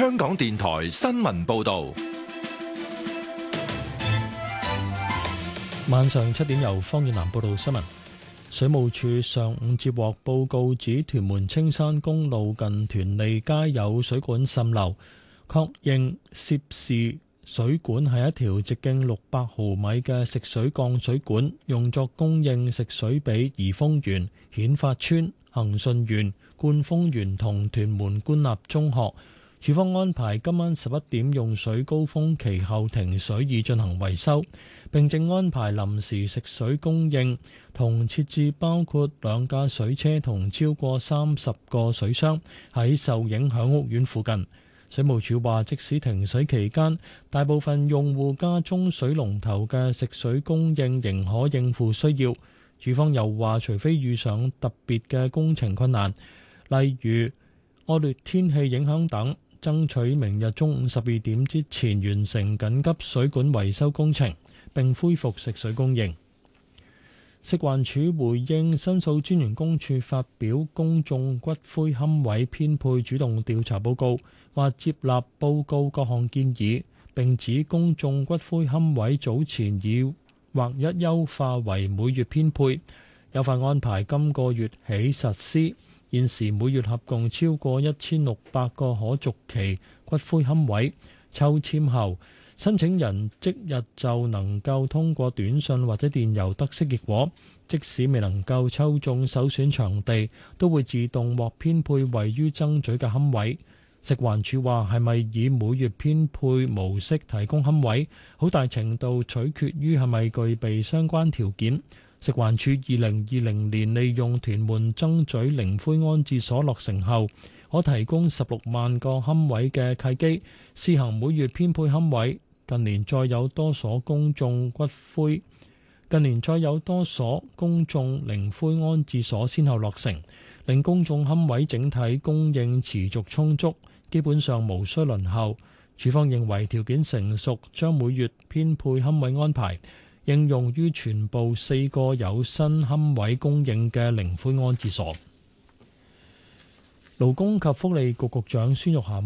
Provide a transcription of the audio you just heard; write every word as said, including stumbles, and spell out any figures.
香港電台新聞報道。 晚上七點由方遠南報道新聞。水務署上午接獲報告指屯門青山公路近屯利街有水管滲漏，確認涉事水管係一條直徑六百毫米嘅食水鋼水管，用作供應食水俾怡豐園、顯發邨、恒順園、冠豐園同屯門官立中學。署方安排今晚十一點用水高峰期後停水以進行維修，並正安排臨時食水供應同設置包括兩架水車同超過三十個水箱喺受影響屋苑附近。水務署話，即使停水期間，大部分用戶家中水龍頭嘅食水供應仍可應付需要。署方又話，除非遇上特別嘅工程困難，例如惡劣天氣影響等，爭取明日中午十二點之前完成緊急水管維修工程，並恢復食水供應。食環署回應申訴專員公署發表公眾骨灰龕位編配主動調查報告，話接納報告各項建議，並指公眾骨灰龕位早前已劃一優化為每月編配，優化安排今個月起實施。現時每月合共超過一千六百個可續期骨灰龕位，抽籤後申請人即日就能夠通過短信或者電郵得悉結果，即使未能夠抽中首選場地，都會自動獲編配位於爭取嘅龕位。食環署話，係咪以每月編配模式提供龕位，好大程度取決於係咪具備相關條件。食環署二零二零年利用屯門爭咀靈灰安置所落成後，可提供十六萬個龕位嘅契機，試行每月編配龕位。近年再有多所公眾骨灰，近年再有多所公眾靈灰安置所先後落成，令公眾龕位整體供應持續充足，基本上無需輪候。署方認為條件成熟，將每月編配龕位安排應用於全部四個有新龕位供應嘅靈灰安置所。勞工及福利局局長孫玉菡